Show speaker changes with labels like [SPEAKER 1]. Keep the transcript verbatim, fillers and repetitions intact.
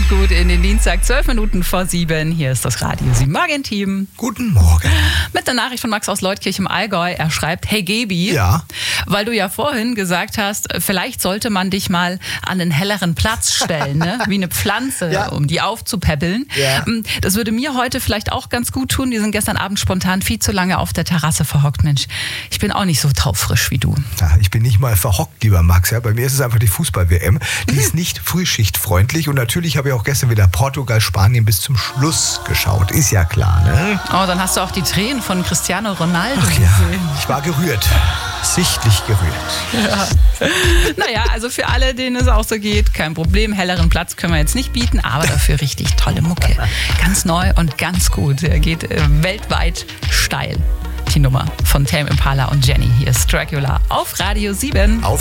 [SPEAKER 1] und gut in den Dienstag, zwölf Minuten vor sieben. Hier ist das Radio sieben Morgen-Team.
[SPEAKER 2] Guten Morgen.
[SPEAKER 1] Mit der Nachricht von Max aus Leutkirch im Allgäu. Er schreibt, hey Gebi,
[SPEAKER 2] Ja.
[SPEAKER 1] weil du ja vorhin gesagt hast, vielleicht sollte man dich mal an einen helleren Platz stellen, ne? Wie eine Pflanze,
[SPEAKER 2] Ja.
[SPEAKER 1] um die aufzupäppeln.
[SPEAKER 2] Ja.
[SPEAKER 1] Das würde mir heute vielleicht auch ganz gut tun. Wir sind gestern Abend spontan viel zu lange auf der Terrasse verhockt. Mensch, ich bin auch nicht so taufrisch wie du.
[SPEAKER 2] Ja, ich bin nicht mal verhockt, lieber Max. Ja, bei mir ist es einfach die Fußball-W M. Die ist nicht frühschichtfreundlich. Und natürlich habe ich auch gestern wieder Portugal, Spanien bis zum Schluss geschaut. Ist ja klar, ne?
[SPEAKER 1] Oh, dann hast du auch die Tränen von Cristiano Ronaldo
[SPEAKER 2] Ach ja,
[SPEAKER 1] gesehen.
[SPEAKER 2] ich war gerührt. Sichtlich gerührt.
[SPEAKER 1] Ja. Naja, also für alle, denen es auch so geht, kein Problem. Helleren Platz können wir jetzt nicht bieten, aber dafür richtig tolle Mucke. Ganz neu und ganz gut. Er geht äh, weltweit steil. Die Nummer von Tame Impala und Jenny. Hier ist Dracula auf Radio sieben.
[SPEAKER 2] Auf